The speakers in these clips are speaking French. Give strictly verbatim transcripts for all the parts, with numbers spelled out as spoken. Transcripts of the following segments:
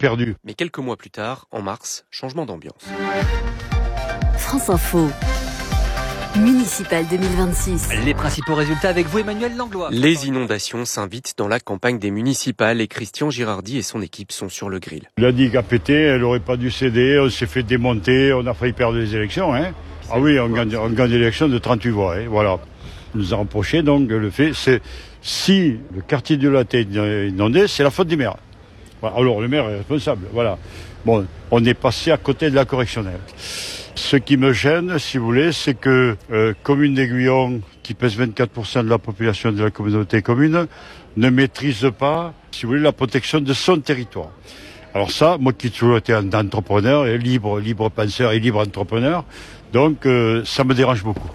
perdu. Mais quelques mois plus tard, en mars, changement d'ambiance. France Info. Municipal deux mille vingt-six. Les principaux résultats avec vous, Emmanuel Langlois. Les inondations s'invitent dans la campagne des municipales et Christian Girardi et son équipe sont sur le grill. La digue a pété, elle n'aurait pas dû céder, on s'est fait démonter, on a failli perdre les élections. Hein. Ah oui, on gagne, on gagne l'élection de trente-huit voix. Hein, voilà. On nous a reproché donc le fait, c'est si le quartier du Latte est inondé, c'est la faute du maire. Voilà. Alors le maire est responsable, voilà. Bon, on est passé à côté de la correctionnelle. Ce qui me gêne, si vous voulez, c'est que euh, Commune d'Aiguillon, qui pèse vingt-quatre pour cent de la population de la communauté commune, ne maîtrise pas, si vous voulez, la protection de son territoire. Alors ça, moi qui ai toujours été un entrepreneur, et libre, libre penseur et libre entrepreneur, donc euh, ça me dérange beaucoup.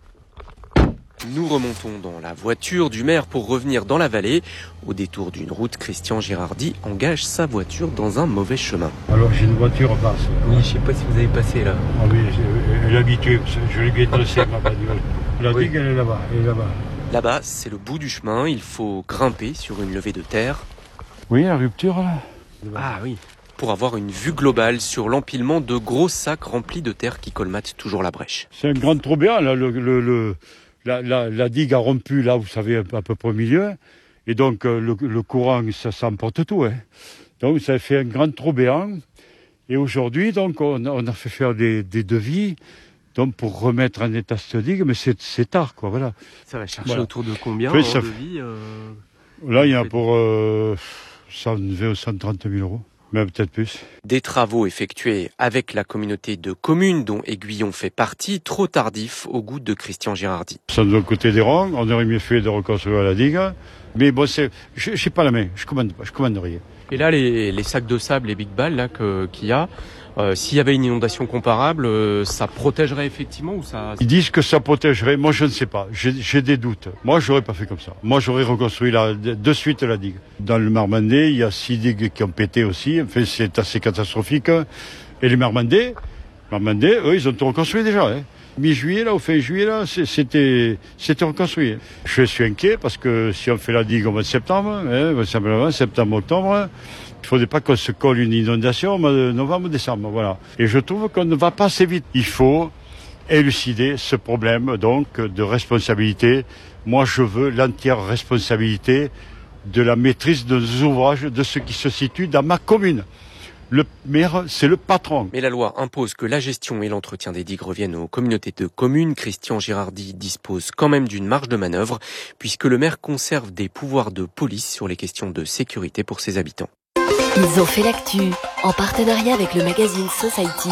Nous remontons dans la voiture du maire pour revenir dans la vallée. Au détour d'une route, Christian Girardi engage sa voiture dans un mauvais chemin. Alors j'ai une voiture basse. Oui, je sais pas si vous avez passé là. Ah oui, elle est habituée, je l'ai bien dressée ma bagnole. La Oui. digue, elle est là-bas, elle est là-bas. Là-bas, c'est le bout du chemin, il faut grimper sur une levée de terre. Oui, la rupture là. Ah oui. Pour avoir une vue globale sur l'empilement de gros sacs remplis de terre qui colmatent toujours la brèche. C'est un grand trou béant, là, le... le, le... La, la, la digue a rompu, là, vous savez, à peu près au milieu. Et donc, euh, le, le courant, ça, ça emporte tout. Hein. Donc, ça fait un grand trou béant. Et aujourd'hui, donc, on, on a fait faire des, des devis donc, pour remettre en état cette digue. Mais c'est, c'est tard, quoi, voilà. Ça va chercher Voilà. autour de combien Oui, en ça devis euh... Là, il y en a pour euh, cent vingt ou cent trente mille euros. Mais peut-être plus. Des travaux effectués avec la communauté de communes dont Aiguillon fait partie, trop tardifs au goût de Christian Girardi. Ça nous a coûté des ronds, on aurait mieux fait de reconstruire la digue. Mais bon, c'est, je n'ai pas la main, je commande pas, je commande rien. Et là, les, les sacs de sable, les big balles là, que, qu'il y a, euh, s'il y avait une inondation comparable, euh, ça protégerait effectivement ou ça... Ils disent que ça protégerait, moi je ne sais pas, j'ai, j'ai des doutes. Moi j'aurais pas fait comme ça. Moi j'aurais reconstruit la, de suite la digue. Dans le Marmandais, il y a six digues qui ont pété aussi, enfin c'est assez catastrophique. Et les Marmandais, Marmandais, eux ils ont tout reconstruit déjà. Hein. Mi-juillet, là, au fin juillet, là, c'était, c'était reconstruit. Je suis inquiet parce que si on fait la digue au mois de septembre, hein, simplement, septembre, octobre, il ne faudrait pas qu'on se colle une inondation au mois de novembre, décembre, voilà. Et je trouve qu'on ne va pas assez vite. Il faut élucider ce problème, donc, de responsabilité. Moi, je veux l'entière responsabilité de la maîtrise de nos ouvrages, de ce qui se situe dans ma commune. Le maire, c'est le patron. Mais la loi impose que la gestion et l'entretien des digues reviennent aux communautés de communes. Christian Girardi dispose quand même d'une marge de manœuvre, puisque le maire conserve des pouvoirs de police sur les questions de sécurité pour ses habitants. Ils ont fait l'actu en partenariat avec le magazine Society.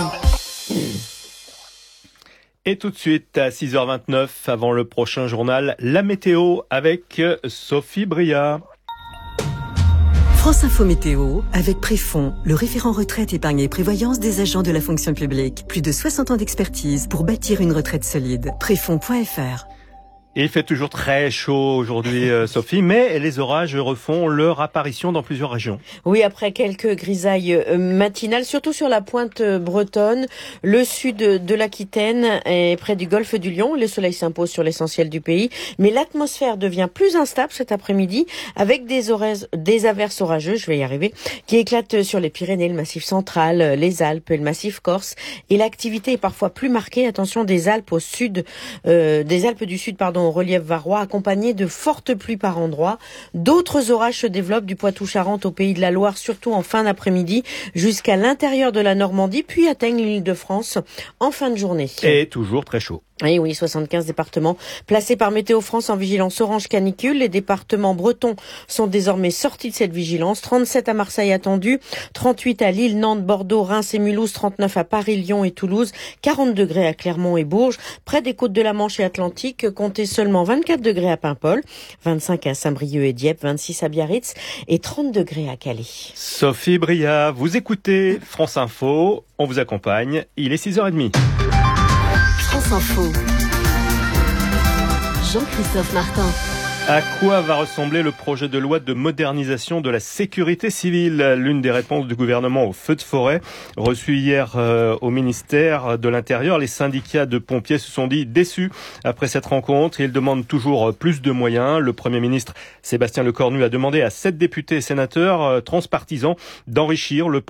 Et tout de suite, à six heures vingt-neuf, avant le prochain journal, la météo avec Sophie Bria. France Info Météo, avec Préfond, le référent retraite, épargne et prévoyance des agents de la fonction publique. Plus de soixante ans d'expertise pour bâtir une retraite solide. Préfond point F R. Il fait toujours très chaud aujourd'hui, euh, Sophie, mais les orages refont leur apparition dans plusieurs régions. Oui, après quelques grisailles matinales, surtout sur la pointe bretonne, le sud de l'Aquitaine et près du golfe du Lion. Le soleil s'impose sur l'essentiel du pays, mais l'atmosphère devient plus instable cet après-midi avec des, orages, des averses orageuses, je vais y arriver, qui éclatent sur les Pyrénées, le Massif central, les Alpes et le Massif corse. Et l'activité est parfois plus marquée. Attention, des Alpes au sud, euh, des Alpes du Sud, pardon, au relief varois, accompagné de fortes pluies par endroits. D'autres orages se développent du Poitou-Charentes au Pays de la Loire, surtout en fin d'après-midi, jusqu'à l'intérieur de la Normandie, puis atteignent l'Île-de-France en fin de journée. Et toujours très chaud. Et oui, soixante-quinze départements placés par Météo France en vigilance orange canicule. Les départements bretons sont désormais sortis de cette vigilance. trente-sept à Marseille attendu, trente-huit à Lille, Nantes, Bordeaux, Reims et Mulhouse, trente-neuf à Paris, Lyon et Toulouse, quarante degrés à Clermont et Bourges. Près des côtes de la Manche et Atlantique, comptez seulement vingt-quatre degrés à Paimpol, vingt-cinq à Saint-Brieuc et Dieppe, vingt-six à Biarritz et trente degrés à Calais. Sophie Bria, vous écoutez France Info, on vous accompagne, il est six heures trente. France Info. Jean-Christophe Martin. À quoi va ressembler le projet de loi de modernisation de la sécurité civile ? L'une des réponses du gouvernement aux feux de forêt reçue hier euh, au ministère de l'Intérieur. Les syndicats de pompiers se sont dit déçus après cette rencontre. Ils demandent toujours plus de moyens. Le Premier ministre Sébastien Lecornu a demandé à sept députés et sénateurs euh, transpartisans d'enrichir le